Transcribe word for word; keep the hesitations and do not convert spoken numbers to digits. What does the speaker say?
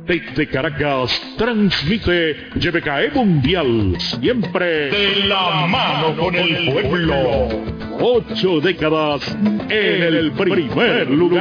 Desde Caracas, transmite Y B K E Mundial, siempre de la mano con el pueblo. Ocho décadas en el primer lugar.